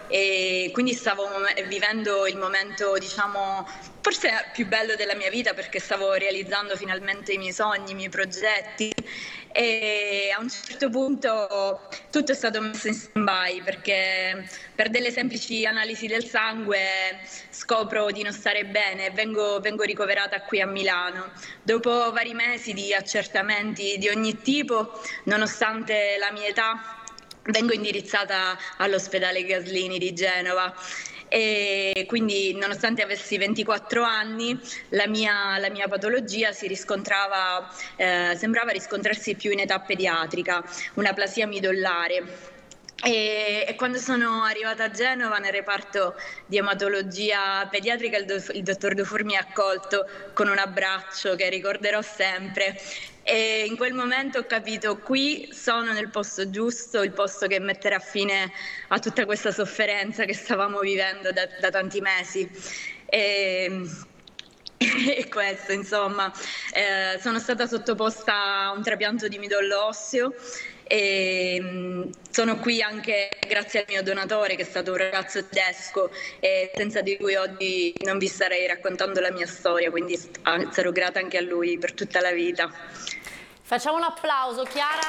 e quindi stavo vivendo il momento, diciamo, forse più bello della mia vita, perché stavo realizzando finalmente i miei sogni, i miei progetti, e a un certo punto tutto è stato messo in stand-by perché per delle semplici analisi del sangue scopro di non stare bene e vengo ricoverata qui a Milano. Dopo vari mesi di accertamenti di ogni tipo, nonostante la mia età, vengo indirizzata all'ospedale Gaslini di Genova. E quindi, nonostante avessi 24 anni, la mia patologia si riscontrava, sembrava riscontrarsi più in età pediatrica, un'aplasia midollare. E quando sono arrivata a Genova nel reparto di ematologia pediatrica, il dottor Dufour mi ha accolto con un abbraccio che ricorderò sempre. E in quel momento ho capito: qui sono nel posto giusto, il posto che metterà fine a tutta questa sofferenza che stavamo vivendo da tanti mesi. E questo, insomma, sono stata sottoposta a un trapianto di midollo osseo e sono qui anche grazie al mio donatore, che è stato un ragazzo tedesco e senza di cui oggi non vi starei raccontando la mia storia, quindi sarò grata anche a lui per tutta la vita. Facciamo un applauso, Chiara,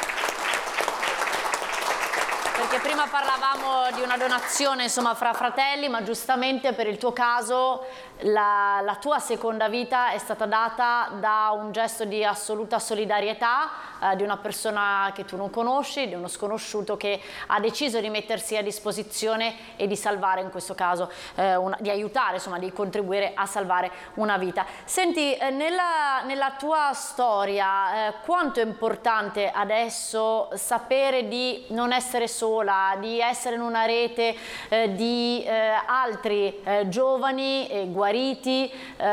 perché prima parlavamo di una donazione, insomma, fra fratelli, ma giustamente per il tuo caso la tua seconda vita è stata data da un gesto di assoluta solidarietà di una persona che tu non conosci, di uno sconosciuto che ha deciso di mettersi a disposizione e di salvare, in questo caso, di aiutare, insomma, di contribuire a salvare una vita. Senti, nella tua storia, quanto è importante adesso sapere di non essere sola, di essere in una rete di altri giovani guariti,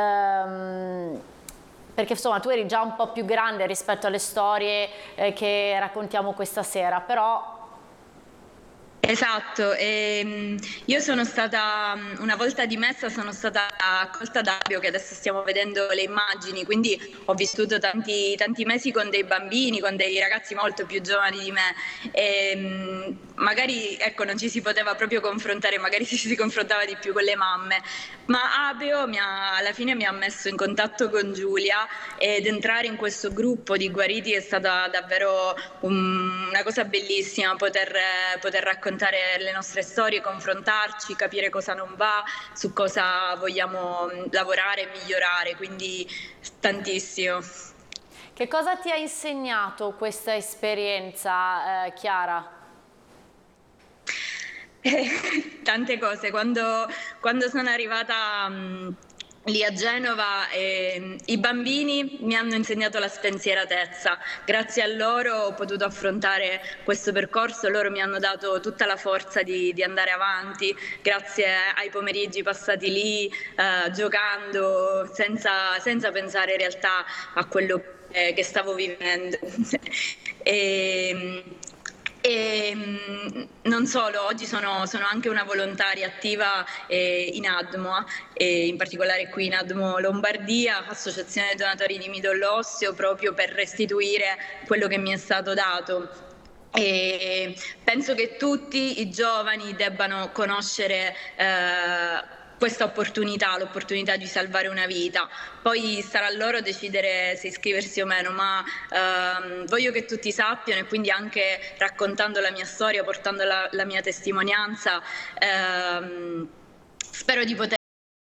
perché insomma tu eri già un po' più grande rispetto alle storie che raccontiamo questa sera, però... Esatto, io sono stata, una volta dimessa, sono stata accolta da Fabio, che adesso stiamo vedendo le immagini, quindi ho vissuto tanti mesi con dei bambini, con dei ragazzi molto più giovani di me e magari, ecco, non ci si poteva proprio confrontare, magari si confrontava di più con le mamme, ma Abeo alla fine mi ha messo in contatto con Giulia, ed entrare in questo gruppo di guariti è stata davvero una cosa bellissima, poter raccontare le nostre storie, confrontarci, capire cosa non va, su cosa vogliamo lavorare e migliorare, quindi tantissimo. Che cosa ti ha insegnato questa esperienza, Chiara? Tante cose. Quando sono arrivata lì a Genova, i bambini mi hanno insegnato la spensieratezza. Grazie a loro ho potuto affrontare questo percorso, loro mi hanno dato tutta la forza di andare avanti, grazie ai pomeriggi passati lì giocando, senza pensare in realtà a quello che stavo vivendo. E non solo, oggi sono anche una volontaria attiva in ADMOA, in particolare qui in ADMO Lombardia, Associazione Donatori di Midollo Osseo, proprio per restituire quello che mi è stato dato. E penso che tutti i giovani debbano conoscere questa opportunità, l'opportunità di salvare una vita. Poi sarà a loro decidere se iscriversi o meno, ma voglio che tutti sappiano, e quindi anche raccontando la mia storia, portando la mia testimonianza, spero di poter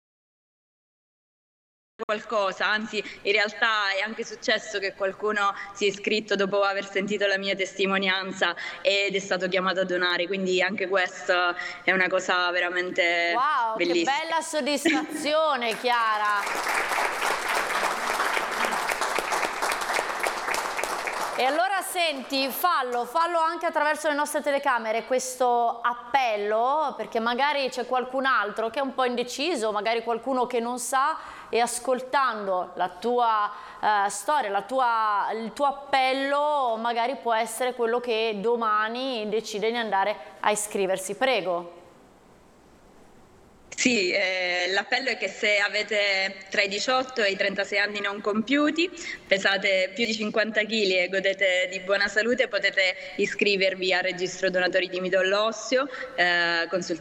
qualcosa, anzi in realtà è anche successo che qualcuno si è iscritto dopo aver sentito la mia testimonianza ed è stato chiamato a donare, quindi anche questo è una cosa veramente bellissima. Che bella soddisfazione, Chiara! E allora senti, fallo anche attraverso le nostre telecamere questo appello, perché magari c'è qualcun altro che è un po' indeciso, magari qualcuno che non sa, e ascoltando la tua storia, il tuo appello, magari può essere quello che domani decide di andare a iscriversi. Prego. Sì, l'appello è che se avete tra i 18 e i 36 anni non compiuti, pesate più di 50 kg e godete di buona salute, potete iscrivervi al registro donatori di midollo osseo, consultare